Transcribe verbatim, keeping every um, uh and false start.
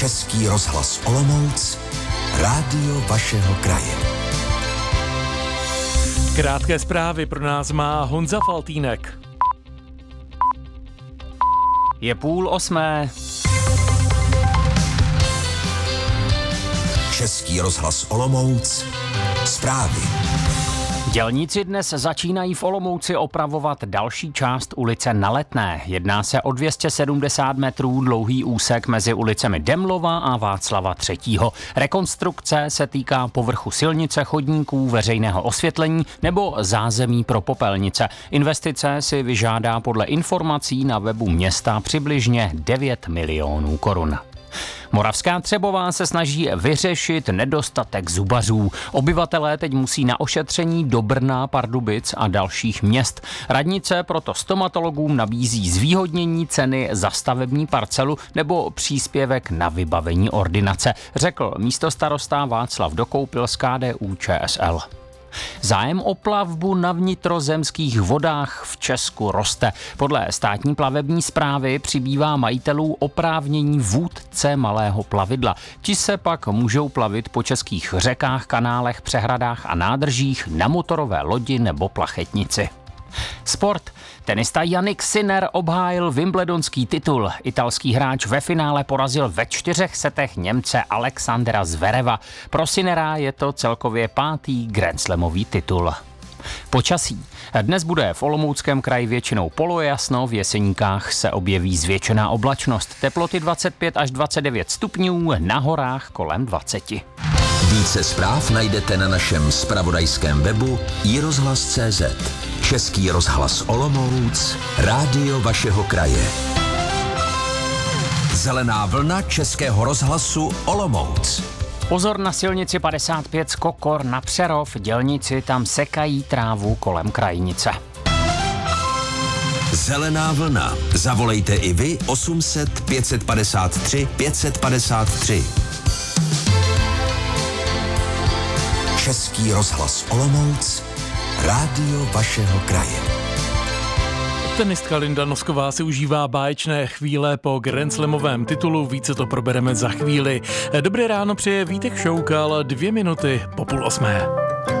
Český rozhlas Olomouc, rádio vašeho kraje. Krátké zprávy pro nás má Honza Faltýnek. Je půl osmé. Český rozhlas Olomouc, zprávy. Dělníci dnes začínají v Olomouci opravovat další část ulice Na Letné. Jedná se o dvě stě sedmdesát metrů dlouhý úsek mezi ulicemi Demlova a Václava třetího. Rekonstrukce se týká povrchu silnice, chodníků, veřejného osvětlení nebo zázemí pro popelnice. Investice si vyžádá podle informací na webu města přibližně devět milionů korun. Moravská Třebová se snaží vyřešit nedostatek zubařů. Obyvatelé teď musí na ošetření do Brna, Pardubic a dalších měst. Radnice proto stomatologům nabízí zvýhodnění ceny za stavební parcelu nebo příspěvek na vybavení ordinace, řekl místostarosta Václav Dokoupil z K D U Č S L. Zájem o plavbu na vnitrozemských vodách v Česku roste. Podle státní plavební správy přibývá majitelů oprávnění vůdce malého plavidla. Ti se pak můžou plavit po českých řekách, kanálech, přehradách a nádržích na motorové lodi nebo plachetnici. Sport. Tenista Jannik Sinner obhájil wimbledonský titul. Italský hráč ve finále porazil ve čtyřech setech Němce Alexandera Zvereva. Pro Sinnera je to celkově pátý grandslamový titul. Počasí. Dnes bude v Olomouckém kraji většinou polojasno, v Jeseníkách se objeví zvětšená oblačnost. Teploty dvacet pět až dvacet devět stupňů, na horách kolem dvacet. Více zpráv najdete na našem zpravodajském webu i rozhlas tečka cé zet. Český rozhlas Olomouc, rádio vašeho kraje. Zelená vlna Českého rozhlasu Olomouc. Pozor na silnici padesát pět z Kokor na Přerov, dělníci tam sekají trávu kolem krajnice. Zelená vlna. Zavolejte i vy osm set pět padesát tři pět padesát tři. Český rozhlas Olomouc, rádio vašeho kraje. Tenistka Linda Nosková si užívá báječné chvíle po grandslamovém titulu, více to probereme za chvíli. Dobré ráno přeje Vítek Šoukal, dvě minuty po půl osmé.